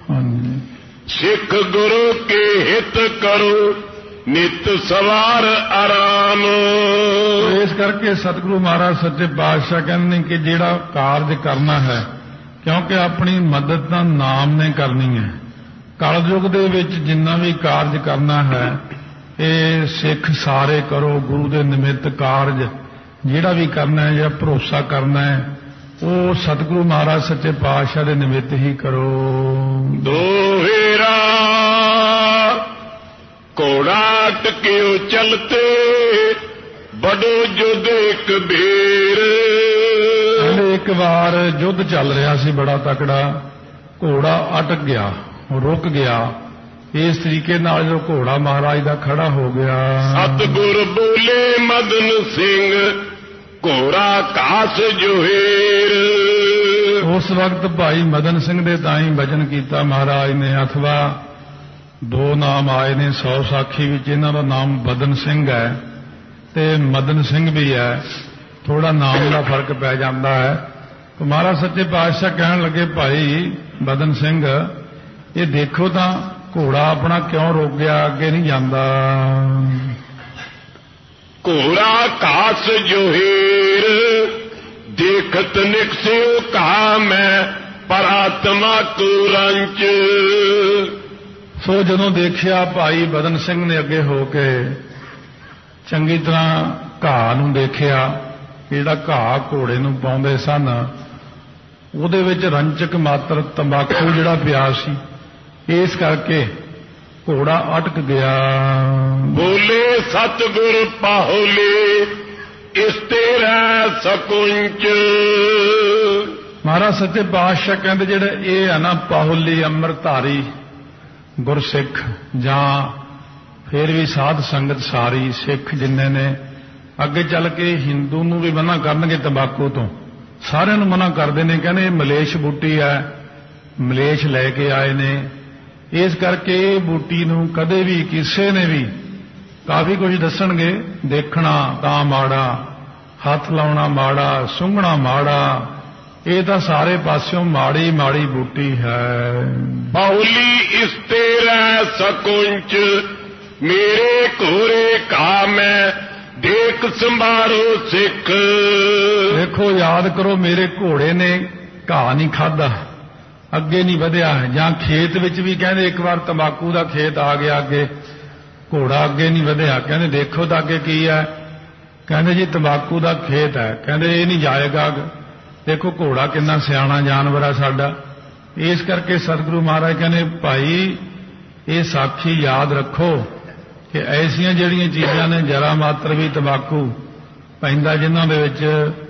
ਸਿੱਖ ਗੁਰੂ ਕੇ ਹਿਤ ਕਰੋ ਨਿਤ ਸਵਾਰ ਆਰਾਮ। ਇਸ ਕਰਕੇ ਸਤਿਗੁਰੂ ਮਹਾਰਾਜ ਸੱਚੇ ਪਾਤਸ਼ਾਹ ਕਹਿੰਦੇ ਨੇ ਕਿ ਜਿਹੜਾ ਕਾਰਜ ਕਰਨਾ ਹੈ, ਕਿਉਂਕਿ ਆਪਣੀ ਮਦਦ ਤਾਂ ਨਾਮ ਨੇ ਕਰਨੀ ਹੈ। ਕਲਯੁਗ ਦੇ ਵਿੱਚ ਜਿੰਨਾ ਵੀ ਕਾਰਜ ਕਰਨਾ ਹੈ ਇਹ ਸਿੱਖ ਸਾਰੇ ਕਰੋ, ਗੁਰੂ ਦੇ ਨਿਮਿਤ ਕਾਰਜ ਜਿਹੜਾ ਵੀ ਕਰਨਾ ਹੈ, ਜਿਹੜਾ ਭਰੋਸਾ ਕਰਨਾ ਹੈ ਉਹ ਸਤਿਗੁਰੂ ਮਹਾਰਾਜ ਸੱਚੇ ਪਾਤਸ਼ਾਹ ਦੇ ਨਿਮਿਤ ਹੀ ਕਰੋ। ਦੋਹੇਰਾ ਘੋੜਾ ਟਕਿਓ ਚਲਤੇ ਬੜੋ ਜੁਦ ਇੱਕ ਬੇਰ। ਇੱਕ ਵਾਰ ਯੁੱਧ ਚੱਲ ਰਿਹਾ ਸੀ ਬੜਾ ਤਕੜਾ, ਘੋੜਾ ਅਟਕ ਗਿਆ, ਰੁਕ ਗਿਆ। ਇਸ ਤਰੀਕੇ ਨਾਲ ਜੋ ਘੋੜਾ ਮਹਾਰਾਜ ਦਾ ਖੜਾ ਹੋ ਗਿਆ, ਸਤਿਗੁਰ ਬੋਲੇ ਮਦਨ ਸਿੰਘ ਘੋੜਾ ਕਾਸ ਜੋਹੇਰ। ਉਸ ਵਕਤ ਭਾਈ ਮਦਨ ਸਿੰਘ ਦੇ ਤਾਈਂ ਵਚਨ ਕੀਤਾ ਮਹਾਰਾਜ ਨੇ, ਅਥਵਾ ਦੋ ਨਾਮ ਆਏ ਨੇ 100 ਸਾਖੀ ਵਿੱਚ, ਇਹਨਾਂ ਦਾ ਨਾਮ ਬਦਨ ਸਿੰਘ ਹੈ ਤੇ ਮਦਨ ਸਿੰਘ ਵੀ ਹੈ, ਥੋੜਾ ਨਾਮ ਦਾ ਫਰਕ ਪੈ ਜਾਂਦਾ ਹੈ। ਤਾਂ ਮਹਾਰਾਜ ਸੱਚੇ ਪਾਤਸ਼ਾਹ ਕਹਿਣ ਲੱਗੇ, ਭਾਈ ਬਦਨ ਸਿੰਘ ਇਹ ਦੇਖੋ ਤਾਂ ਘੋੜਾ ਆਪਣਾ ਕਿਉਂ ਰੁਕ ਗਿਆ, ਅੱਗੇ ਨਹੀਂ ਜਾਂਦਾ। ਘੋੜਾ ਕਾਸ ਜੋਹੇਰ ਦੇਖਤ ਨਿਕਸਿਓ ਕਹਾ ਮੈਂ ਪਰਾਤਮਾ ਕੋ ਰੰਚ। ਸੋ ਜਦੋਂ ਦੇਖਿਆ ਭਾਈ ਬਦਨ ਸਿੰਘ ਨੇ ਅੱਗੇ ਹੋ ਕੇ ਚੰਗੀ ਤਰ੍ਹਾਂ ਘਾਹ ਨੂੰ ਦੇਖਿਆ, ਜਿਹੜਾ ਘਾਹ ਘੋੜੇ ਨੂੰ ਪਾਉਂਦੇ ਸਨ ਉਹਦੇ ਵਿੱਚ ਰੰਚਕ ਮਾਤਰ ਤੰਬਾਕੂ ਜਿਹੜਾ ਪਿਆ ਸੀ, ਇਸ ਕਰਕੇ ਘੋੜਾ ਅਟਕ ਗਿਆ। ਬੋਲੇ ਸਤਿਗੁਰ ਪਾਹੁਲੇ ਇਸ ਤੇਰਾ ਸਕੁੰਚ। ਮਹਾਰਾਜ ਸੱਚੇ ਪਾਤਸ਼ਾਹ ਕਹਿੰਦੇ ਜਿਹੜੇ ਇਹ ਹੈ ਨਾ ਪਾਹੁਲੀ ਅੰਮ੍ਰਿਤਧਾਰੀ ਗੁਰਸਿੱਖ ਜਾਂ ਫਿਰ ਵੀ ਸਾਧ ਸੰਗਤ ਸਾਰੀ ਸਿੱਖ ਜਿੰਨੇ ਨੇ, ਅੱਗੇ ਚੱਲ ਕੇ ਹਿੰਦੂ ਨੂੰ ਵੀ ਮਨਾ ਕਰਨਗੇ ਤੰਬਾਕੂ ਤੋਂ, ਸਾਰਿਆਂ ਨੂੰ ਮਨਾ ਕਰਦੇ ਨੇ, ਕਹਿੰਦੇ ਇਹ ਮਲੇਸ਼ ਬੂਟੀ ਹੈ, ਮਲੇਸ਼ ਲੈ ਕੇ ਆਏ ਨੇ। ਇਸ ਕਰਕੇ ਇਹ ਬੂਟੀ ਨੂੰ ਕਦੇ ਵੀ ਕਿਸੇ ਨੇ ਵੀ ਕਾਫੀ ਕੁਝ ਦੱਸਣਗੇ, ਦੇਖਣਾ ਤਾਂ ਮਾੜਾ, ਹੱਥ ਲਾਉਣਾ ਮਾੜਾ, ਸੁੰਘਣਾ ਮਾੜਾ, ਇਹ ਤਾਂ ਸਾਰੇ ਪਾਸਿਓਂ ਮਾੜੀ ਮਾੜੀ ਬੂਟੀ ਹੈ। ਬਾਹੁਲੀ ਇਸ ਤੇਰਾ ਸਕੁੰਚ ਮੇਰੇ ਘੋਰੇ ਕਾ ਮੈਂ ਦੇਖ ਸੰਭਾਰੋ ਸਿੱਖ। ਦੇਖੋ ਯਾਦ ਕਰੋ, ਮੇਰੇ ਘੋੜੇ ਨੇ ਘਾਹ ਨਹੀਂ ਖਾਧਾ, ਅੱਗੇ ਨਹੀਂ ਵਧਿਆ। ਜਾਂ ਖੇਤ ਵਿੱਚ ਵੀ ਕਹਿੰਦੇ ਇੱਕ ਵਾਰ ਤੰਬਾਕੂ ਦਾ ਖੇਤ ਆ ਗਿਆ ਅੱਗੇ, ਘੋੜਾ ਅੱਗੇ ਨਹੀਂ ਵਧਿਆ। ਕਹਿੰਦੇ ਦੇਖੋ ਤਾਂ ਅੱਗੇ ਕੀ ਹੈ, ਕਹਿੰਦੇ ਜੀ ਤੰਬਾਕੂ ਦਾ ਖੇਤ ਹੈ, ਕਹਿੰਦੇ ਇਹ ਨਹੀਂ ਜਾਏਗਾ। ਦੇਖੋ ਘੋੜਾ ਕਿੰਨਾ ਸਿਆਣਾ ਜਾਨਵਰ ਹੈ ਸਾਡਾ। ਇਸ ਕਰਕੇ ਸਤਿਗੁਰੂ ਮਹਾਰਾਜ ਕਹਿੰਦੇ ਭਾਈ ਇਹ ਸਾਖੀ ਯਾਦ ਰੱਖੋ ਕਿ ਐਸੀਆਂ ਜਿਹੜੀਆਂ ਚੀਜ਼ਾਂ ਨੇ ਜਰਾ ਮਾਤਰ ਵੀ ਤੰਬਾਕੂ ਪੈਂਦਾ ਜਿਨ੍ਹਾਂ ਦੇ ਵਿੱਚ